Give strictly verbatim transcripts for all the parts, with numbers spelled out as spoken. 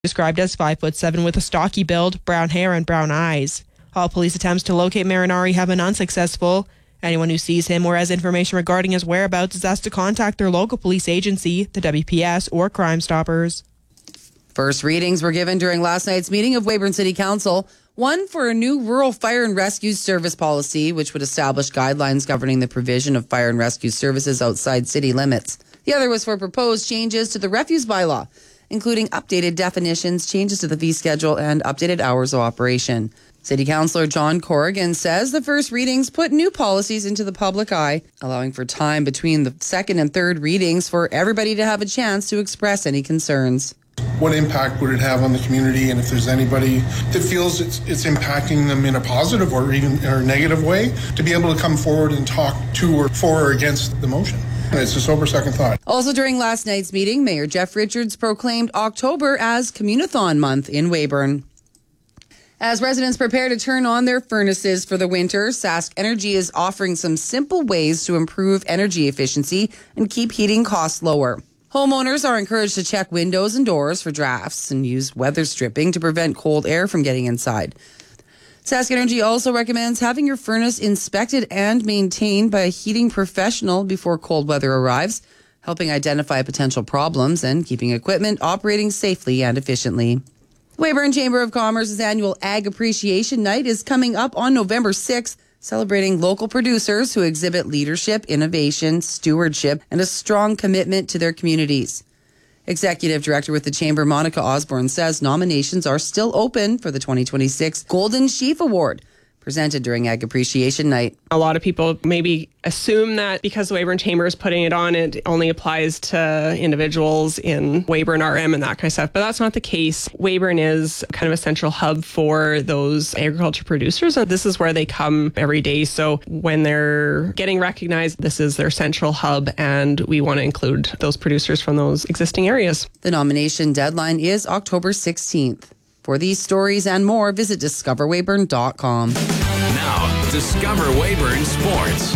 described as five foot seven with a stocky build, brown hair, and brown eyes. All police attempts to locate Marinari have been unsuccessful. Anyone who sees him or has information regarding his whereabouts is asked to contact their local police agency, the W P S, or Crime Stoppers. First readings were given during last night's meeting of Weyburn City Council. One for a new rural fire and rescue service policy, which would establish guidelines governing the provision of fire and rescue services outside city limits. The other was for proposed changes to the refuse bylaw, including updated definitions, changes to the fee schedule, and updated hours of operation. City Councillor John Corrigan says the first readings put new policies into the public eye, allowing for time between the second and third readings for everybody to have a chance to express any concerns. What impact would it have on the community, and if there's anybody that feels it's, it's impacting them in a positive or even or negative way, to be able to come forward and talk to or for or against the motion. It's a sober second thought. Also during last night's meeting, Mayor Jeff Richards proclaimed October as Communathon Month in Weyburn. As residents prepare to turn on their furnaces for the winter, Sask Energy is offering some simple ways to improve energy efficiency and keep heating costs lower. Homeowners are encouraged to check windows and doors for drafts and use weather stripping to prevent cold air from getting inside. Sask Energy also recommends having your furnace inspected and maintained by a heating professional before cold weather arrives, helping identify potential problems and keeping equipment operating safely and efficiently. Weyburn Chamber of Commerce's annual Ag Appreciation Night is coming up on November sixth, celebrating local producers who exhibit leadership, innovation, stewardship, and a strong commitment to their communities. Executive Director with the Chamber, Monica Osborne, says nominations are still open for the twenty twenty-six Golden Sheaf Award, presented during Ag Appreciation Night. A lot of people maybe assume that because the Weyburn Chamber is putting it on, it only applies to individuals in Weyburn R M and that kind of stuff. But that's not the case. Weyburn is kind of a central hub for those agriculture producers, and this is where they come every day. So when they're getting recognized, this is their central hub, and we want to include those producers from those existing areas. The nomination deadline is October sixteenth. For these stories and more, visit discover weyburn dot com. Now, Discover Weyburn Sports.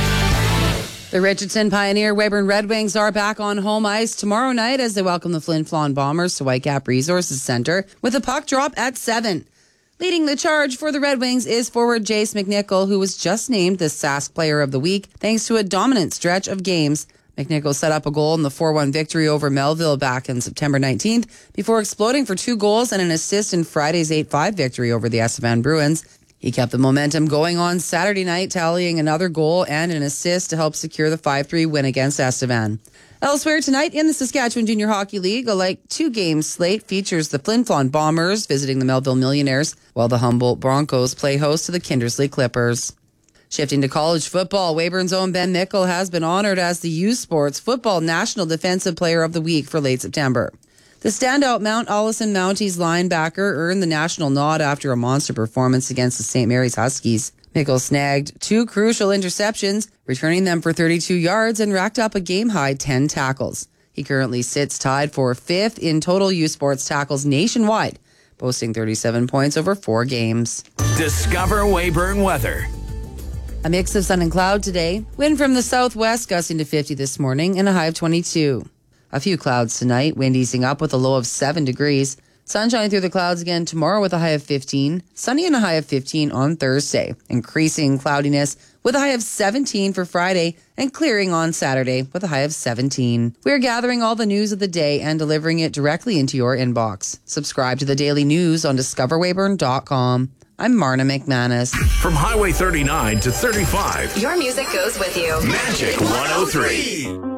The Richardson Pioneer Weyburn Red Wings are back on home ice tomorrow night as they welcome the Flin Flon Bombers to Whitecap Resources Centre with a puck drop at seven. Leading the charge for the Red Wings is forward Jace McNichol, who was just named the Sask Player of the Week thanks to a dominant stretch of games. McNichol set up a goal in the four one victory over Melville back on September nineteenth before exploding for two goals and an assist in Friday's eight five victory over the Estevan Bruins. He kept the momentum going on Saturday night, tallying another goal and an assist to help secure the five three win against Estevan. Elsewhere tonight in the Saskatchewan Junior Hockey League, a like two-game slate features the Flin Flon Bombers visiting the Melville Millionaires, while the Humboldt Broncos play host to the Kindersley Clippers. Shifting to college football, Weyburn's own Ben Mickle has been honored as the U Sports Football National Defensive Player of the Week for late September. The standout Mount Allison Mounties linebacker earned the national nod after a monster performance against the Saint Mary's Huskies. Mickle snagged two crucial interceptions, returning them for thirty-two yards and racked up a game-high ten tackles. He currently sits tied for fifth in total U Sports tackles nationwide, boasting thirty-seven points over four games. Discover Weyburn weather. A mix of sun and cloud today. Wind from the southwest gusting to fifty this morning and a high of twenty-two. A few clouds tonight, wind easing up with a low of seven degrees. Sunshine through the clouds again tomorrow with a high of fifteen. Sunny and a high of fifteen on Thursday. Increasing cloudiness with a high of seventeen for Friday and clearing on Saturday with a high of seventeen. We're gathering all the news of the day and delivering it directly into your inbox. Subscribe to the daily news on discover weyburn dot com. I'm Marna McManus. From Highway thirty-nine to thirty-five. Your music goes with you. Magic one oh three.